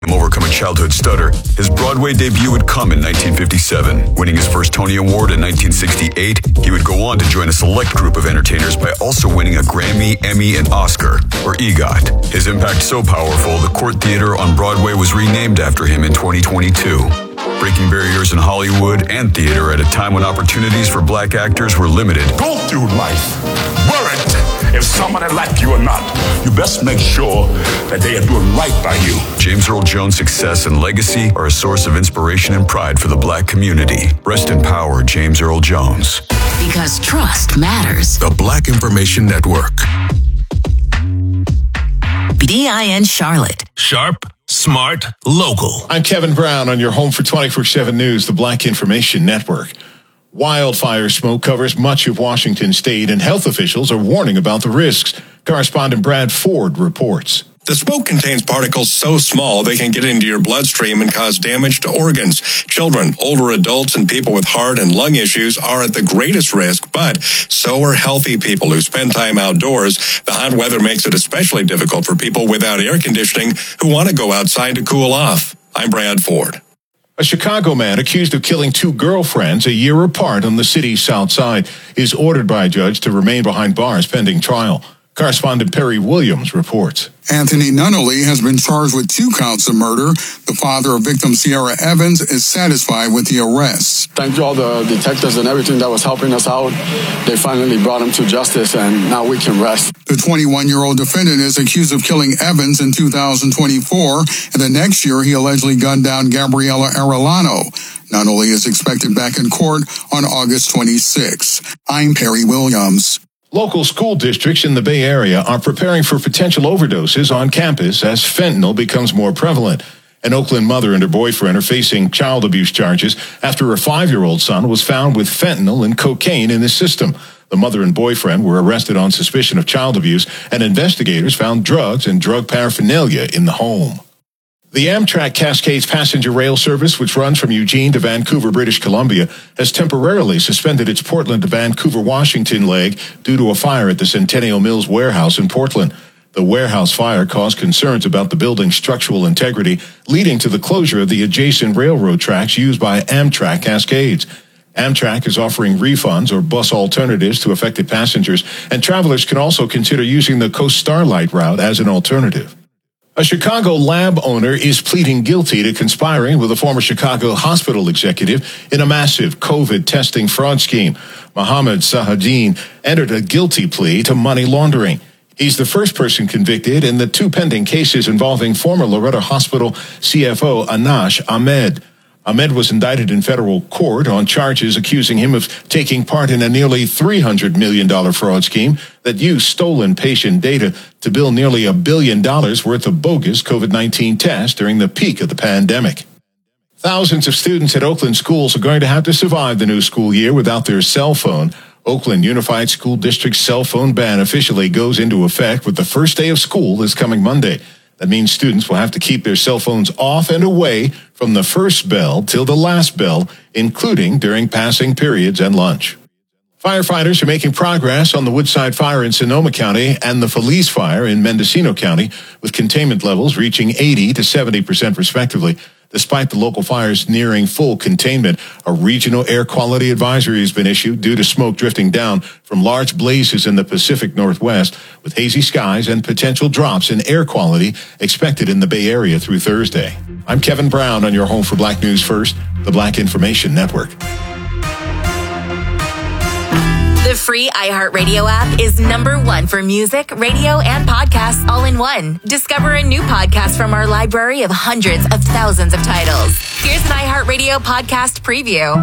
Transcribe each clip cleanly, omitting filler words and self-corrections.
Him overcome a childhood stutter, his Broadway debut would come in 1957. Winning his first Tony Award in 1968, he would go on to join a select group of entertainers by also winning a Grammy, Emmy, and Oscar, or EGOT. His impact so powerful, the Court Theater on Broadway was renamed after him in 2022. Breaking barriers in Hollywood and theater at a time when opportunities for black actors were limited. Go through life, worried if somebody like you or not. You best make sure that they are doing right by you. James Earl Jones' success and legacy are a source of inspiration and pride for the black community. Rest in power, James Earl Jones. Because trust matters. The Black Information Network. BDIN Charlotte. Sharp, smart, local. I'm Kevin Brown on your home for 24/7 News, the Black Information Network. Wildfire smoke covers much of Washington state, and health officials are warning about the risks. Correspondent Brad Ford reports. The smoke contains particles so small they can get into your bloodstream and cause damage to organs. Children, older adults, and people with heart and lung issues are at the greatest risk, but so are healthy people who spend time outdoors. The hot weather makes it especially difficult for people without air conditioning who want to go outside to cool off. I'm Brad Ford. A Chicago man accused of killing two girlfriends a year apart on the city's south side is ordered by a judge to remain behind bars pending trial. Correspondent Perry Williams reports. Anthony Nunnally has been charged with 2 counts of murder. The father of victim Sierra Evans is satisfied with the arrests. Thank you all the detectives and everything that was helping us out. They finally brought him to justice, and now we can rest. The 21-year-old defendant is accused of killing Evans in 2024, and the next year he allegedly gunned down Gabriela Arellano. Nunnally is expected back in court on August 26. I'm Perry Williams. Local school districts in the Bay Area are preparing for potential overdoses on campus as fentanyl becomes more prevalent. An Oakland mother and her boyfriend are facing child abuse charges after a 5-year-old son was found with fentanyl and cocaine in his system. The mother and boyfriend were arrested on suspicion of child abuse, and investigators found drugs and drug paraphernalia in the home. The Amtrak Cascades passenger rail service, which runs from Eugene to Vancouver, British Columbia, has temporarily suspended its Portland to Vancouver, Washington leg due to a fire at the Centennial Mills warehouse in Portland. The warehouse fire caused concerns about the building's structural integrity, leading to the closure of the adjacent railroad tracks used by Amtrak Cascades. Amtrak is offering refunds or bus alternatives to affected passengers, and travelers can also consider using the Coast Starlight route as an alternative. A Chicago lab owner is pleading guilty to conspiring with a former Chicago hospital executive in a massive COVID testing fraud scheme. Mohammed Sahadin entered a guilty plea to money laundering. He's the first person convicted in the 2 pending cases involving former Loretta Hospital CFO Anash Ahmed. Ahmed was indicted in federal court on charges accusing him of taking part in a nearly $300 million fraud scheme that used stolen patient data to bill nearly $1 billion worth of bogus COVID-19 tests during the peak of the pandemic. Thousands of students at Oakland schools are going to have to survive the new school year without their cell phone. Oakland Unified School District's cell phone ban officially goes into effect with the first day of school this coming Monday. That means students will have to keep their cell phones off and away from the first bell till the last bell, including during passing periods and lunch. Firefighters are making progress on the Woodside Fire in Sonoma County and the Feliz Fire in Mendocino County, with containment levels reaching 80% to 70% respectively. Despite the local fires nearing full containment, a regional air quality advisory has been issued due to smoke drifting down from large blazes in the Pacific Northwest, with hazy skies and potential drops in air quality expected in the Bay Area through Thursday. I'm Kevin Brown on your home for Black News First, the Black Information Network. The free iHeartRadio app is #1 for music, radio, and podcasts all in one. Discover a new podcast from our library of hundreds of thousands of titles. Here's an iHeartRadio podcast preview.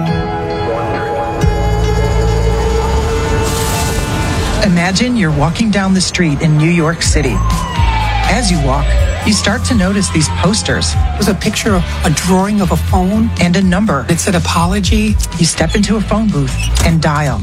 Imagine you're walking down the street in New York City. As you walk, you start to notice these posters. There's a picture of a drawing of a phone and a number. It said apology. You step into a phone booth and dial.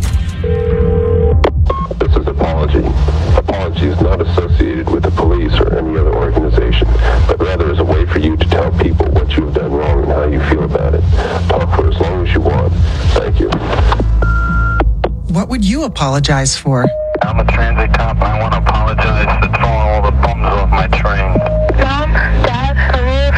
This is Apology. Apology is not associated with the police or any other organization, but rather is a way for you to tell people what you've done wrong and how you feel about it. Talk for as long as you want. Thank you. What would you apologize for? I'm a transit cop. I want to apologize for throwing all the bums off my train.